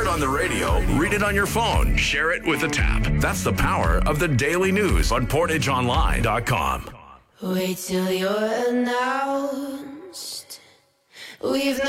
it on the radio, read it on your phone, share it with a tap. That's the power of the daily news on PortageOnline.com. Wait till you're announced. We've